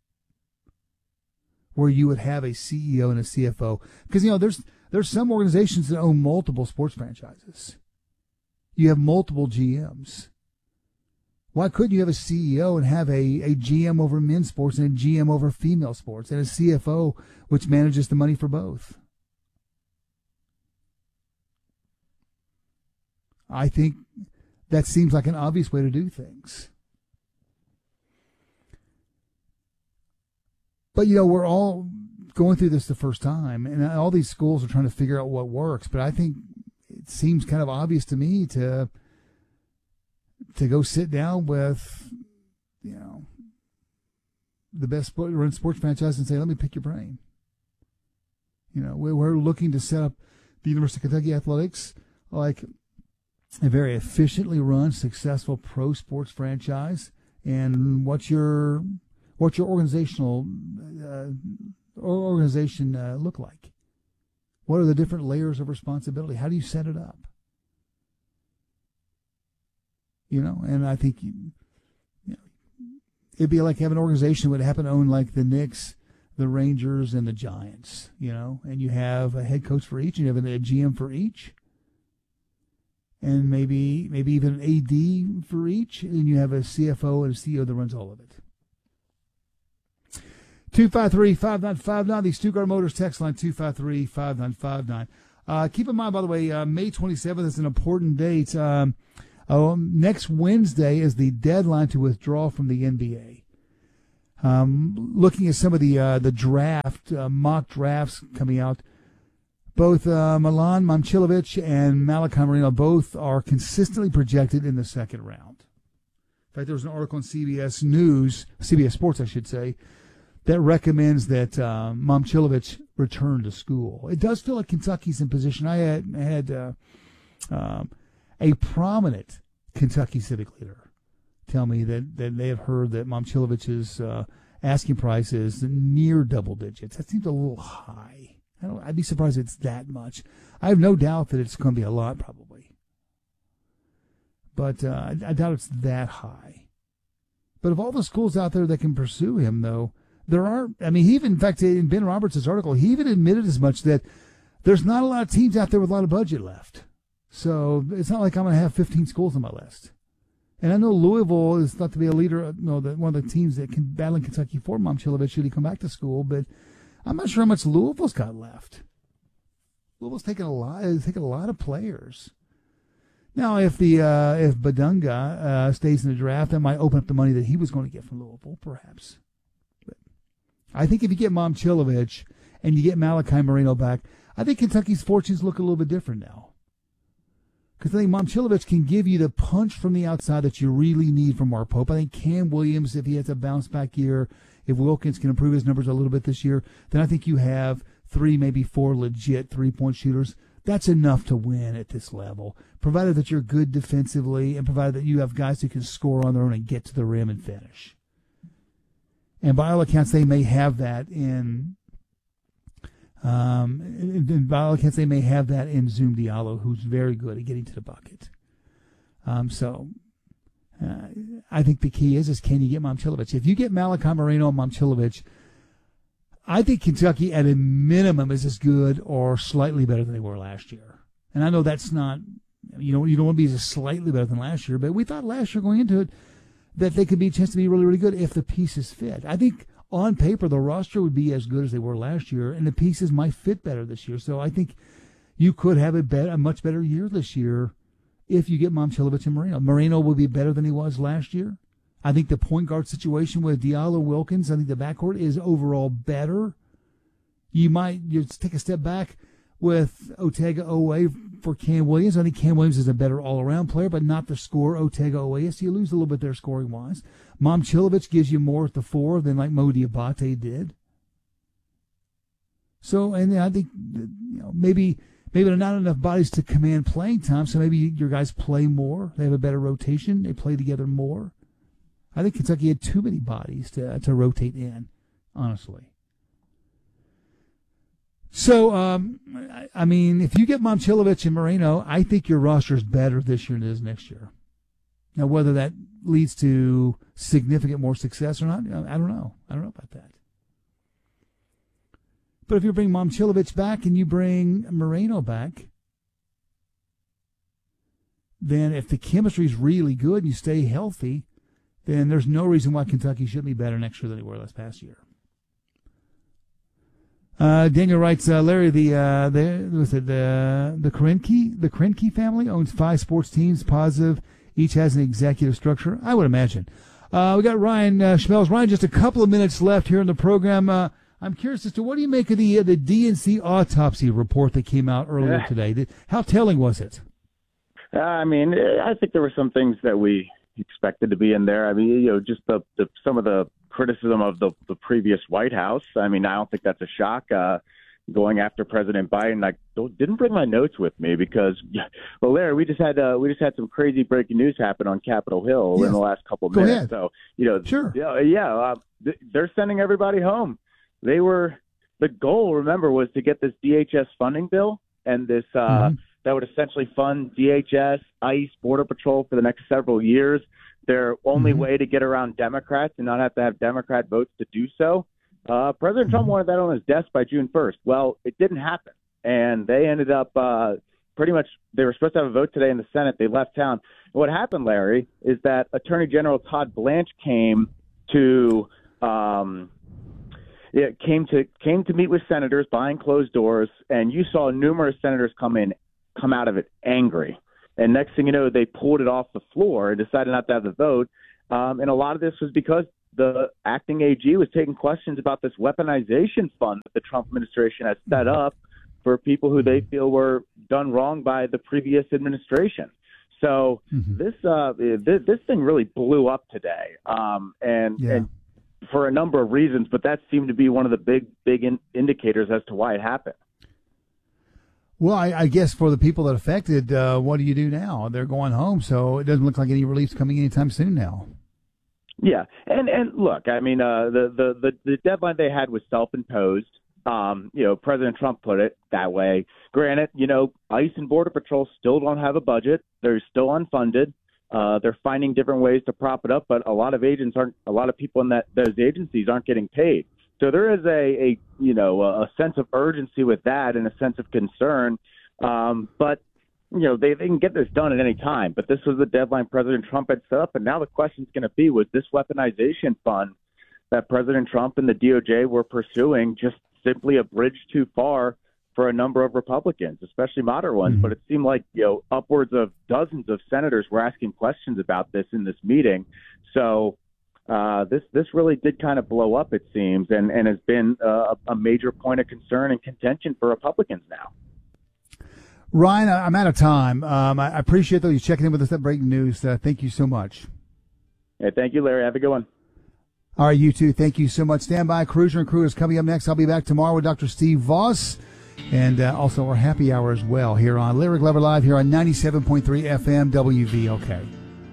Where you would have a C E O and a C F O. Because, you know, there's there's some organizations that own multiple sports franchises. You have multiple G Ms. Why couldn't you have a C E O and have a, a G M over men's sports and a G M over female sports and a C F O which manages the money for both? I think that seems like an obvious way to do things. But, you know, we're all going through this the first time, and all these schools are trying to figure out what works. But I think it seems kind of obvious to me to to go sit down with, you know, the best run sports franchise and say, let me pick your brain. You know, we're looking to set up the University of Kentucky Athletics like a very efficiently run, successful pro sports franchise. And what's your what's your organizational uh, organization uh, look like? What are the different layers of responsibility? How do you set it up? You know, and I think you, you know, it'd be like having an organization that would happen to own like the Knicks, the Rangers, and the Giants, you know, and you have a head coach for each, and you have a G M for each, and maybe maybe even an A D for each, and you have a C F O and a C E O that runs all of it. two five three, five nine five nine, the Stuttgart Motors text line, two five three, five nine five nine. Uh, keep in mind, by the way, uh, May twenty-seventh is an important date. Um, oh, next Wednesday is the deadline to withdraw from the N B A. Um, looking at some of the uh, the draft, uh, mock drafts coming out, both uh, Milan Momcilovic and Malachi Marino both are consistently projected in the second round. In fact, there was an article on C B S News, C B S Sports, I should say, that recommends that uh, Momcilovic return to school. It does feel like Kentucky's in position. I had had uh, um, a prominent Kentucky civic leader tell me that, that they have heard that Momcilovic's uh, asking price is near double digits. That seems a little high. I don't, I'd be surprised if it's that much. I have no doubt that it's going to be a lot, probably. But uh, I, I doubt it's that high. But of all the schools out there that can pursue him, though, there aren't. I mean, he even, in fact, in Ben Roberts' article, he even admitted as much that there's not a lot of teams out there with a lot of budget left. So it's not like I'm going to have fifteen schools on my list. And I know Louisville is thought to be a leader, you know, the, one of the teams that can battle in Kentucky for Momcilovic should he come back to school. But I'm not sure how much Louisville's got left. Louisville's taking a lot, taking a lot of players. Now, if the uh, if Badunga uh, stays in the draft, that might open up the money that he was going to get from Louisville, perhaps. But I think if you get Momcilovic and you get Malachi Marino back, I think Kentucky's fortunes look a little bit different now. Because I think Momcilovic can give you the punch from the outside that you really need from Mark Pope. I think Cam Williams, if he has a bounce-back year, if Wilkins can improve his numbers a little bit this year, then I think you have three, maybe four legit three-point shooters. That's enough to win at this level, provided that you're good defensively and provided that you have guys who can score on their own and get to the rim and finish. And by all accounts, they may have that in um, and by all accounts, they may have that in Zoom Diallo, who's very good at getting to the bucket. Um, so uh, I think the key is, is can you get Momcilovic? If you get Malachi Marino and Momcilovic, I think Kentucky at a minimum is as good or slightly better than they were last year. And I know that's not, you know, you don't want to be just slightly better than last year, but we thought last year going into it that they could be a chance to be really, really good if the pieces fit. I think on paper the roster would be as good as they were last year, and the pieces might fit better this year. So I think you could have a, better, a much better year this year if you get Momcilovic and Marino. Marino will be better than he was last year. I think the point guard situation with Diallo and Wilkins, I think the backcourt is overall better. You might you take a step back with Otega Owe for Cam Williams. I think Cam Williams is a better all-around player, but not the scorer Otega Owe is. So you lose a little bit there scoring-wise. Momcilovic gives you more at the four than like Mo Diabate did. So, and I think, you know, maybe maybe there are not enough bodies to command playing time, so maybe your guys play more. They have a better rotation. They play together more. I think Kentucky had too many bodies to to rotate in, honestly. So, um, I, I mean, if you get Momcilovic and Marino, I think your roster is better this year than it is next year. Now, whether that leads to significant more success or not, I don't know. I don't know about that. But if you bring Momcilovic back and you bring Marino back, then if the chemistry is really good and you stay healthy, then there's no reason why Kentucky shouldn't be better next year than they were last past year. Uh, Daniel writes, uh, Larry, the uh, the was it the the Kroenke the Kroenke family owns five sports teams. Positive, each has an executive structure. I would imagine. Uh, we got Ryan uh, Schmelz. Ryan, just a couple of minutes left here in the program. Uh, I'm curious as to what do you make of the uh, the D N C autopsy report that came out earlier today? Did, how telling was it? Uh, I mean, I think there were some things that we expected to be in there. I mean, you know, just the, the some of the criticism of the, the previous White House. I mean, I don't think that's a shock. Uh, going after President Biden, I didn't bring my notes with me because, well, Larry, we just had uh, we just had some crazy breaking news happen on Capitol Hill yes. in the last couple of Go minutes. Ahead. So, you know, sure, yeah, yeah, uh, they're sending everybody home. They were the goal. Remember, was to get this D H S funding bill and this. Uh, mm-hmm. That would essentially fund D H S, ICE, Border Patrol for the next several years. their only Mm-hmm. way to get around Democrats and not have to have Democrat votes to do so. Uh, President Trump wanted that on his desk by June first. Well, it didn't happen. And they ended up uh, pretty much, they were supposed to have a vote today in the Senate. They left town. And what happened, Larry, is that Attorney General Todd Blanche came to um, it came to came to meet with senators behind closed doors, and you saw numerous senators come in, come out of it angry. And next thing you know, they pulled it off the floor and decided not to have the vote. Um, and a lot of this was because the acting A G was taking questions about this weaponization fund that the Trump administration has set up for people who they feel were done wrong by the previous administration. So mm-hmm. this, uh, this this thing really blew up today, um, and, yeah. and for a number of reasons. But that seemed to be one of the big big in- indicators as to why it happened. Well, I, I guess for the people that affected, uh, what do you do now? They're going home, so it doesn't look like any relief's coming anytime soon now. Yeah, and and look, I mean, uh, the, the the the deadline they had was self-imposed. Um, you know, President Trump put it that way. Granted, you know, ICE and Border Patrol still don't have a budget. They're still unfunded. Uh, they're finding different ways to prop it up, but a lot of agents aren't. A lot of people in that those agencies aren't getting paid. So there is a, a you know a sense of urgency with that and a sense of concern. Um, but you know they, they can get this done at any time. But this was the deadline President Trump had set up, and now the question is going to be: was this weaponization fund that President Trump and the D O J were pursuing just simply a bridge too far for a number of Republicans, especially moderate ones? Mm-hmm. But it seemed like you know upwards of dozens of senators were asking questions about this in this meeting. So. Uh, this this really did kind of blow up, it seems, and, and has been uh, a major point of concern and contention for Republicans now. Ryan, I'm out of time. Um, I appreciate, though, you checking in with us at Breaking News. Uh, thank you so much. Hey, thank you, Larry. Have a good one. All right, you too. Thank you so much. Stand by. Cruiser and Crew is coming up next. I'll be back tomorrow with Doctor Steve Voss, and uh, also our happy hour as well here on Larry Glover Live here on ninety-seven point three F M W V O K.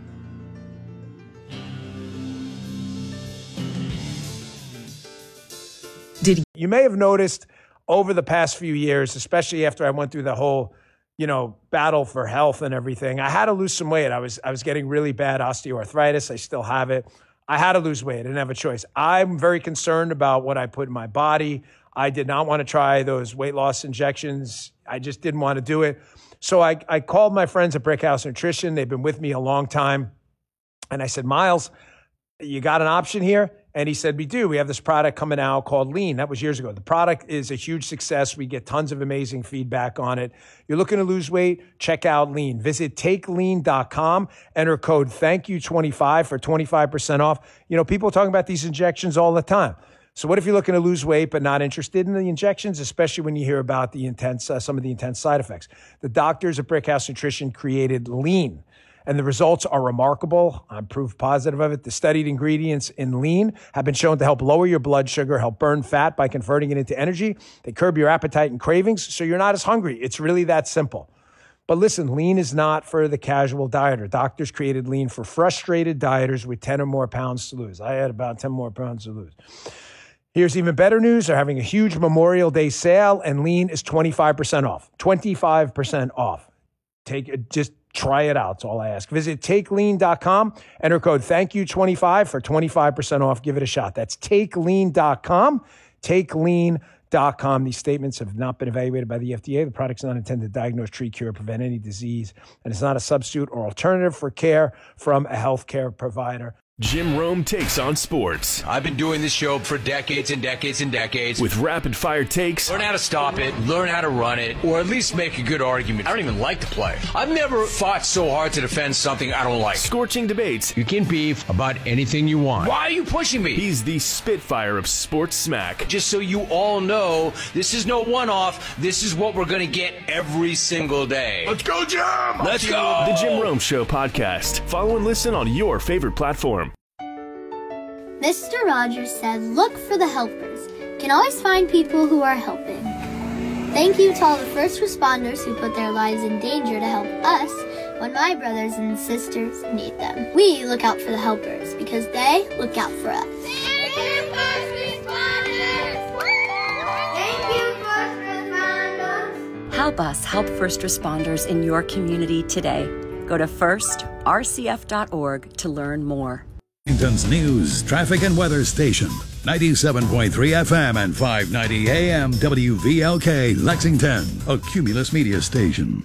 Did you may have noticed over the past few years, especially after I went through the whole, you know, battle for health and everything, I had to lose some weight. I was I was getting really bad osteoarthritis. I still have it. I had to lose weight. I didn't have a choice. I'm very concerned about what I put in my body. I did not want to try those weight loss injections. I just didn't want to do it. So I, I called my friends at Brickhouse Nutrition. They've been with me a long time. And I said, Miles, you got an option here? And he said, we do. We have this product coming out called Lean. That was years ago. The product is a huge success. We get tons of amazing feedback on it. You're looking to lose weight? Check out Lean. Visit take lean dot com. Enter code thank you twenty-five for twenty-five percent off. You know, people are talking about these injections all the time. So what if you're looking to lose weight but not interested in the injections, especially when you hear about the intense, uh, some of the intense side effects? The doctors at Brickhouse Nutrition created Lean. And the results are remarkable. I'm proof positive of it. The studied ingredients in Lean have been shown to help lower your blood sugar, help burn fat by converting it into energy. They curb your appetite and cravings, so you're not as hungry. It's really that simple. But listen, Lean is not for the casual dieter. Doctors created Lean for frustrated dieters with ten or more pounds to lose. I had about ten more pounds to lose. Here's even better news. They're having a huge Memorial Day sale, and Lean is twenty-five percent off. twenty-five percent off. Take it, just try it out. That's all I ask. Visit take lean dot com. Enter code thank you twenty-five for twenty-five percent off. Give it a shot. That's take lean dot com. take lean dot com. These statements have not been evaluated by the F D A. The product's not intended to diagnose, treat, cure, prevent any disease, and it's not a substitute or alternative for care from a healthcare provider. Jim Rome takes on sports. I've been doing this show for decades and decades and decades. With rapid-fire takes. Learn how to stop it, learn how to run it, or at least make a good argument. I don't even like to play. I've never fought so hard to defend something I don't like. Scorching debates. You can beef about anything you want. Why are you pushing me? He's the Spitfire of sports smack. Just so you all know, this is no one-off. This is what we're going to get every single day. Let's go, Jim! Let's go! The Jim Rome Show podcast. Follow and listen on your favorite platform. Mister Rogers said, look for the helpers. You can always find people who are helping. Thank you to all the first responders who put their lives in danger to help us when my brothers and sisters need them. We look out for the helpers because they look out for us. Thank you, first responders! Thank you, first responders! Help us help first responders in your community today. Go to first r c f dot org to learn more. Washington's news, traffic, and weather station. ninety-seven point three F M and five ninety A M W V L K, Lexington, a Cumulus Media station.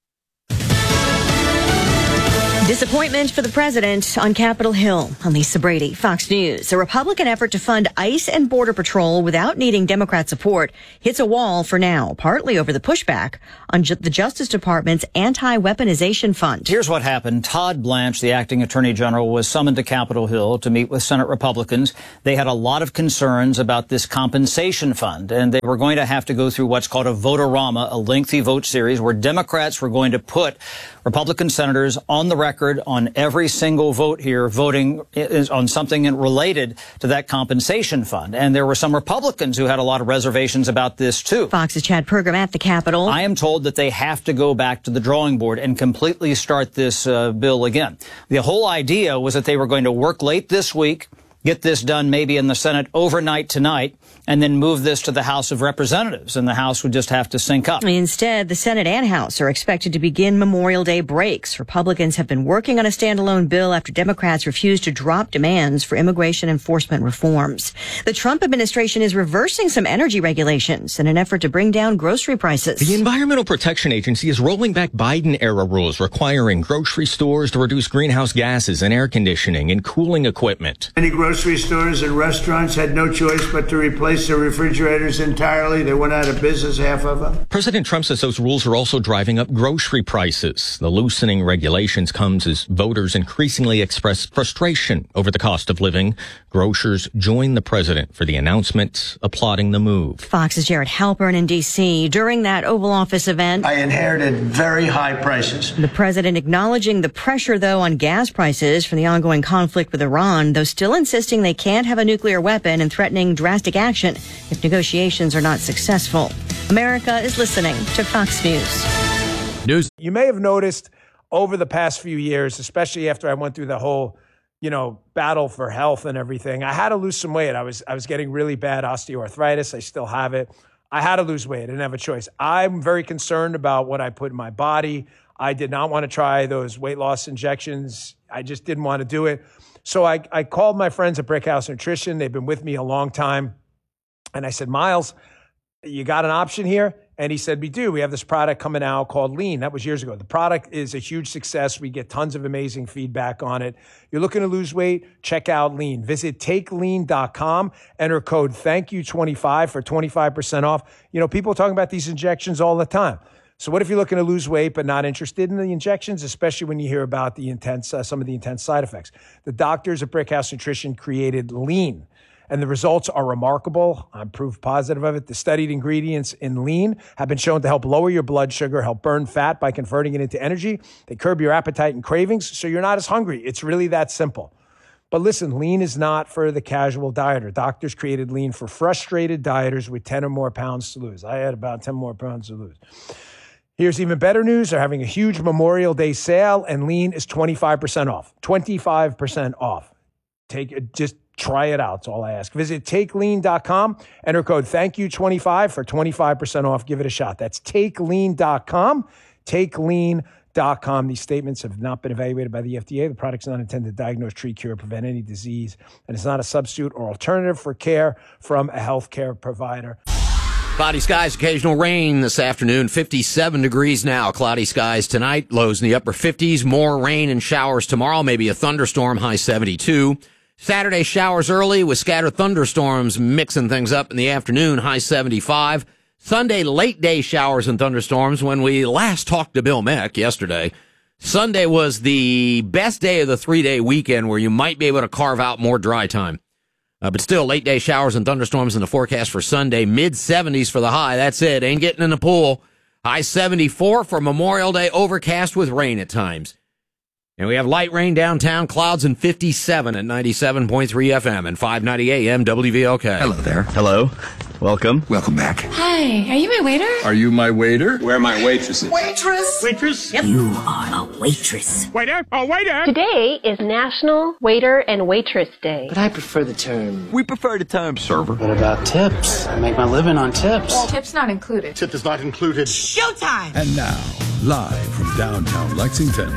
Disappointment for the president on Capitol Hill. I'm Lisa Brady, Fox News. A Republican effort to fund ICE and Border Patrol without needing Democrat support hits a wall for now, partly over the pushback on ju- the Justice Department's anti-weaponization fund. Here's what happened. Todd Blanche, the acting attorney general, was summoned to Capitol Hill to meet with Senate Republicans. They had a lot of concerns about this compensation fund, and they were going to have to go through what's called a vote-a-rama, a lengthy vote series where Democrats were going to put Republican senators on the record on every single vote here, voting is on something related to that compensation fund. And there were some Republicans who had a lot of reservations about this, too. Fox's Chad Pergram at the Capitol. I am told that they have to go back to the drawing board and completely start this uh, bill again. The whole idea was that they were going to work late this week, get this done maybe in the Senate overnight tonight, and then move this to the House of Representatives, and the House would just have to sync up. Instead, the Senate and House are expected to begin Memorial Day breaks. Republicans have been working on a standalone bill after Democrats refused to drop demands for immigration enforcement reforms. The Trump administration is reversing some energy regulations in an effort to bring down grocery prices. The Environmental Protection Agency is rolling back Biden-era rules requiring grocery stores to reduce greenhouse gases and air conditioning and cooling equipment. Many grocery stores and restaurants had no choice but to replace their refrigerators entirely. They went out of business, half of them. President Trump says those rules are also driving up grocery prices. The loosening regulations comes as voters increasingly express frustration over the cost of living. Grocers join the president for the announcement, applauding the move. Fox's Jared Halpern in D C During that Oval Office event, I inherited very high prices. The president acknowledging the pressure, though, on gas prices from the ongoing conflict with Iran, though still insisting they can't have a nuclear weapon and threatening drastic action if negotiations are not successful. America is listening to Fox News. News. You may have noticed over the past few years, especially after I went through the whole, you know, battle for health and everything, I had to lose some weight. I was I was getting really bad osteoarthritis. I still have it. I had to lose weight. I didn't have a choice. I'm very concerned about what I put in my body. I did not want to try those weight loss injections. I just didn't want to do it. So I, I called my friends at Brickhouse Nutrition. They've been with me a long time. And I said, Miles, you got an option here? And he said, we do. We have this product coming out called Lean. That was years ago. The product is a huge success. We get tons of amazing feedback on it. You're looking to lose weight? Check out Lean. Visit take lean dot com. Enter code thank you twenty-five for twenty-five percent off. You know, people are talking about these injections all the time. So what if you're looking to lose weight but not interested in the injections, especially when you hear about the intense, uh, some of the intense side effects? The doctors at Brickhouse Nutrition created Lean, and the results are remarkable. I'm proof positive of it. The studied ingredients in Lean have been shown to help lower your blood sugar, help burn fat by converting it into energy. They curb your appetite and cravings, so you're not as hungry. It's really that simple. But listen, Lean is not for the casual dieter. Doctors created Lean for frustrated dieters with ten or more pounds to lose. I had about ten more pounds to lose. Here's even better news. They're having a huge Memorial Day sale, and Lean is twenty-five percent off. twenty-five percent off. Take it, just try it out. That's all I ask. Visit take lean dot com. Enter code thank you twenty-five for twenty-five percent off. Give it a shot. That's take lean dot com. take lean dot com. These statements have not been evaluated by the F D A. The product's not intended to diagnose, treat, cure, or prevent any disease, and it's not a substitute or alternative for care from a healthcare provider. Cloudy skies, occasional rain this afternoon. fifty-seven degrees now. Cloudy skies tonight. Lows in the upper fifties. More rain and showers tomorrow. Maybe a thunderstorm. High seventy-two. Saturday showers early with scattered thunderstorms mixing things up in the afternoon. High seventy-five. Sunday late day showers and thunderstorms. When we last talked to Bill Meck yesterday, Sunday was the best day of the three-day weekend where you might be able to carve out more dry time. Uh, but still, late day showers and thunderstorms in the forecast for Sunday. mid seventies for the high. That's it. Ain't getting in the pool. High seventy-four for Memorial Day, overcast with rain at times. And we have light rain downtown, clouds and fifty-seven at ninety-seven point three F M and five ninety A M W V L K. Hello there. Hello. Welcome. Welcome back. Hi, are you my waiter? Are you my waiter? Where are my waitresses? Waitress! Waitress? Yep. You are a waitress. Waiter? Oh, waiter! Today is National Waiter and Waitress Day. But I prefer the term. We prefer the term server. What about tips? I make my living on tips. Well, tips not included. Tip is not included. Showtime! And now, live from downtown Lexington,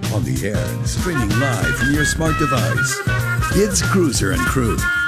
On the air and streaming live from your smart device. It's Cruiser and Crew.